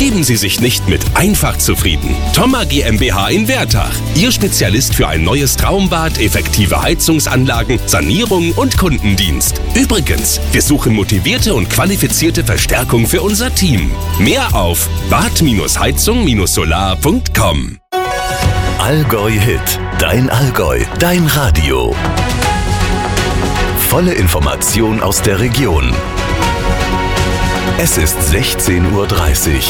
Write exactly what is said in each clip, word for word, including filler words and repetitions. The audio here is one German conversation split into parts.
Geben Sie sich nicht mit einfach zufrieden. Thoma GmbH in Wertach. Ihr Spezialist für ein neues Traumbad, effektive Heizungsanlagen, Sanierung und Kundendienst. Übrigens, wir suchen motivierte und qualifizierte Verstärkung für unser Team. Mehr auf bad heizung solar punkt com. Allgäu Hit. Dein Allgäu. Dein Radio. Volle Information aus der Region. Es ist sechzehn Uhr dreißig.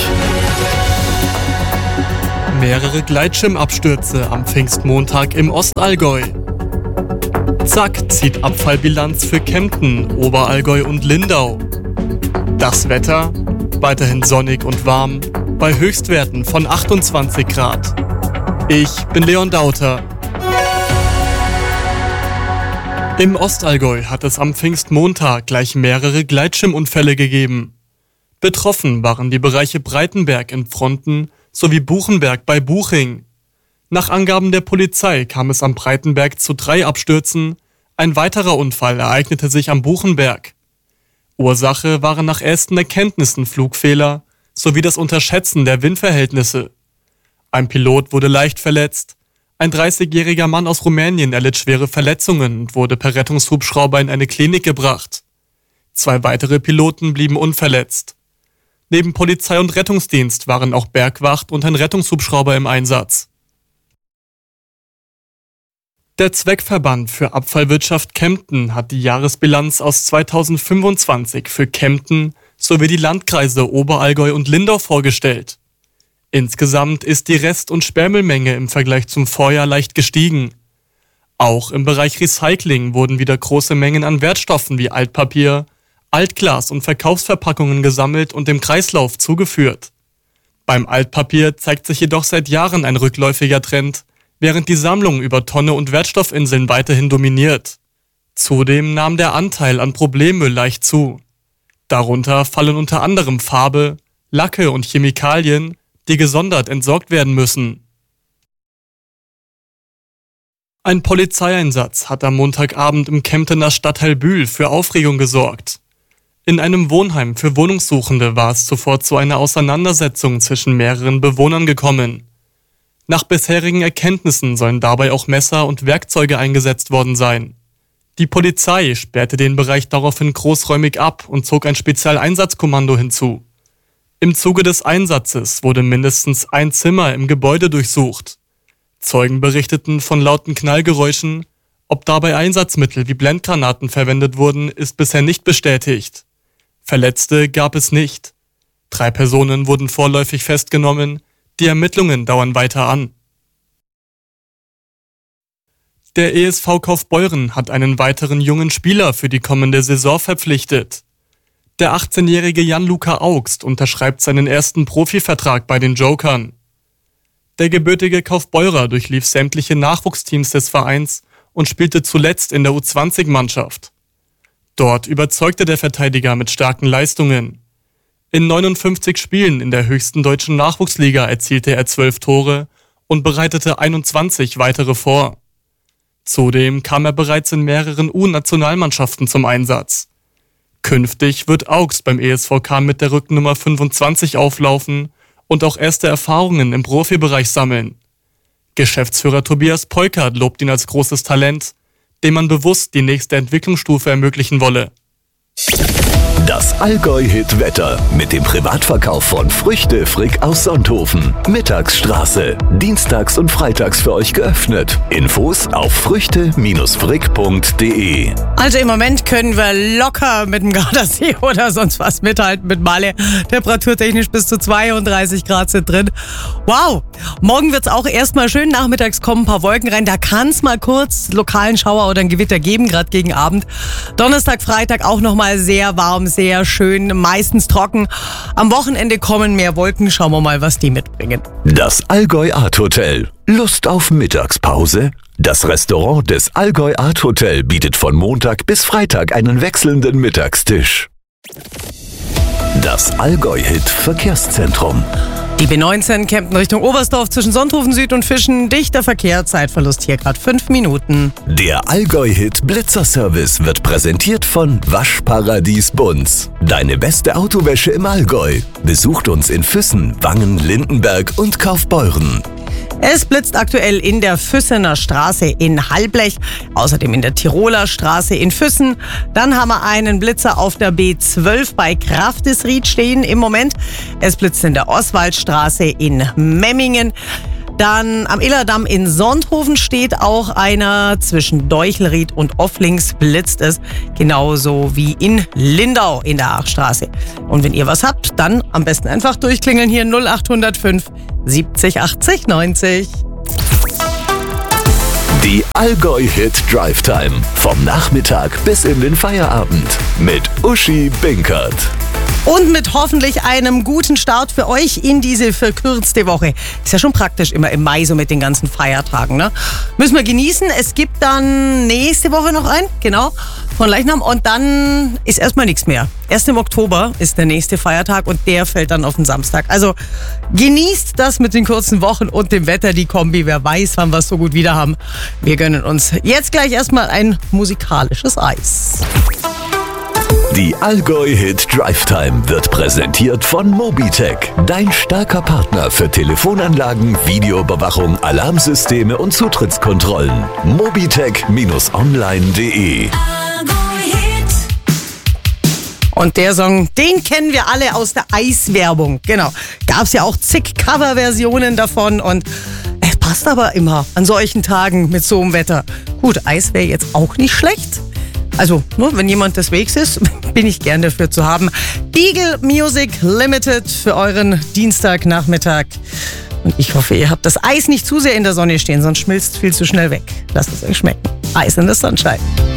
Mehrere Gleitschirmabstürze am Pfingstmontag im Ostallgäu. Zack zieht Abfallbilanz für Kempten, Oberallgäu und Lindau. Das Wetter? Weiterhin sonnig und warm, bei Höchstwerten von achtundzwanzig Grad. Ich bin Leon Dauter. Im Ostallgäu hat es am Pfingstmontag gleich mehrere Gleitschirmunfälle gegeben. Betroffen waren die Bereiche Breitenberg in Pfronten sowie Buchenberg bei Buching. Nach Angaben der Polizei kam es am Breitenberg zu drei Abstürzen. Ein weiterer Unfall ereignete sich am Buchenberg. Ursache waren nach ersten Erkenntnissen Flugfehler sowie das Unterschätzen der Windverhältnisse. Ein Pilot wurde leicht verletzt. Ein dreißigjähriger Mann aus Rumänien erlitt schwere Verletzungen und wurde per Rettungshubschrauber in eine Klinik gebracht. Zwei weitere Piloten blieben unverletzt. Neben Polizei und Rettungsdienst waren auch Bergwacht und ein Rettungshubschrauber im Einsatz. Der Zweckverband für Abfallwirtschaft Kempten hat die Jahresbilanz aus zweitausendfünfundzwanzig für Kempten sowie die Landkreise Oberallgäu und Lindau vorgestellt. Insgesamt ist die Rest- und Sperrmüllmenge im Vergleich zum Vorjahr leicht gestiegen. Auch im Bereich Recycling wurden wieder große Mengen an Wertstoffen wie Altpapier, Altglas und Verkaufsverpackungen gesammelt und dem Kreislauf zugeführt. Beim Altpapier zeigt sich jedoch seit Jahren ein rückläufiger Trend, während die Sammlung über Tonne und Wertstoffinseln weiterhin dominiert. Zudem nahm der Anteil an Problemmüll leicht zu. Darunter fallen unter anderem Farbe, Lacke und Chemikalien, die gesondert entsorgt werden müssen. Ein Polizeieinsatz hat am Montagabend im Kemptener Stadtteil Bühl für Aufregung gesorgt. In einem Wohnheim für Wohnungssuchende war es zuvor zu einer Auseinandersetzung zwischen mehreren Bewohnern gekommen. Nach bisherigen Erkenntnissen sollen dabei auch Messer und Werkzeuge eingesetzt worden sein. Die Polizei sperrte den Bereich daraufhin großräumig ab und zog ein Spezialeinsatzkommando hinzu. Im Zuge des Einsatzes wurde mindestens ein Zimmer im Gebäude durchsucht. Zeugen berichteten von lauten Knallgeräuschen. Ob dabei Einsatzmittel wie Blendgranaten verwendet wurden, ist bisher nicht bestätigt. Verletzte gab es nicht. Drei Personen wurden vorläufig festgenommen. Die Ermittlungen dauern weiter an. Der E S V Kaufbeuren hat einen weiteren jungen Spieler für die kommende Saison verpflichtet. Der achtzehnjährige Jan-Luca Augst unterschreibt seinen ersten Profivertrag bei den Jokern. Der gebürtige Kaufbeurer durchlief sämtliche Nachwuchsteams des Vereins und spielte zuletzt in der U zwanzig Mannschaft. Dort überzeugte der Verteidiger mit starken Leistungen. In neunundfünfzig Spielen in der höchsten deutschen Nachwuchsliga erzielte er zwölf Tore und bereitete einundzwanzig weitere vor. Zudem kam er bereits in mehreren U-Nationalmannschaften zum Einsatz. Künftig wird Augst beim E S V K mit der Rückennummer fünfundzwanzig auflaufen und auch erste Erfahrungen im Profibereich sammeln. Geschäftsführer Tobias Peukert lobt ihn als großes Talent, dem man bewusst die nächste Entwicklungsstufe ermöglichen wolle. Das Allgäu-Hit-Wetter mit dem Privatverkauf von Früchte Frick aus Sonthofen. Mittagsstraße. Dienstags und freitags für euch geöffnet. Infos auf früchte frick punkt de. Also im Moment können wir locker mit dem Gardasee oder sonst was mithalten mit Malle. Temperaturtechnisch bis zu zweiunddreißig Grad sind drin. Wow! Morgen wird es auch erstmal schön. Nachmittags kommen ein paar Wolken rein. Da kann es mal kurz lokalen Schauer oder ein Gewitter geben, gerade gegen Abend. Donnerstag, Freitag auch nochmal sehr warm, sehr schön, meistens trocken. Am Wochenende kommen mehr Wolken. Schauen wir mal, was die mitbringen. Das Allgäu Art Hotel. Lust auf Mittagspause? Das Restaurant des Allgäu Art Hotel bietet von Montag bis Freitag einen wechselnden Mittagstisch. Das Allgäu-Hit Verkehrszentrum. Die B neunzehn Kempten Richtung Oberstdorf zwischen Sonthofen Süd und Fischen. Dichter Verkehr, Zeitverlust hier gerade fünf Minuten. Der Allgäu-Hit Blitzerservice wird präsentiert von Waschparadies Bunz. Deine beste Autowäsche im Allgäu. Besucht uns in Füssen, Wangen, Lindenberg und Kaufbeuren. Es blitzt aktuell in der Füssener Straße in Halblech, außerdem in der Tiroler Straße in Füssen. Dann haben wir einen Blitzer auf der B zwölf bei Grafdesried stehen im Moment. Es blitzt in der Oswaldstraße in Memmingen. Dann am Illerdamm in Sonthofen steht auch einer. Zwischen Deuchelried und Offlings blitzt es, genauso wie in Lindau in der Aachstraße. Und wenn ihr was habt, dann am besten einfach durchklingeln hier null acht null fünf siebzig achtzig neunzig. Die Allgäu-Hit Drive Time. Vom Nachmittag bis in den Feierabend. Mit Uschi Binkert. Und mit hoffentlich einem guten Start für euch in diese verkürzte Woche. Ist ja schon praktisch immer im Mai so mit den ganzen Feiertagen, ne? Müssen wir genießen. Es gibt dann nächste Woche noch einen, genau, von Leichnam. Und dann ist erstmal nichts mehr. Erst im Oktober ist der nächste Feiertag und der fällt dann auf den Samstag. Also genießt das mit den kurzen Wochen und dem Wetter, die Kombi. Wer weiß, wann wir es so gut wieder haben. Wir gönnen uns jetzt gleich erstmal ein musikalisches Eis. Die Allgäu-Hit Drive Time wird präsentiert von Mobitech, dein starker Partner für Telefonanlagen, Videoüberwachung, Alarmsysteme und Zutrittskontrollen. Mobitech Online punkt de. Und der Song, den kennen wir alle aus der Eiswerbung. Genau. Gab's ja auch zig Coverversionen davon und es passt aber immer an solchen Tagen mit so einem Wetter. Gut, Eis wäre jetzt auch nicht schlecht. Also, nur wenn jemand des Wegs ist, bin ich gern dafür zu haben. Beagle Music Limited für euren Dienstagnachmittag. Und ich hoffe, ihr habt das Eis nicht zu sehr in der Sonne stehen, sonst schmilzt viel zu schnell weg. Lasst es euch schmecken. Eis in the Sunshine.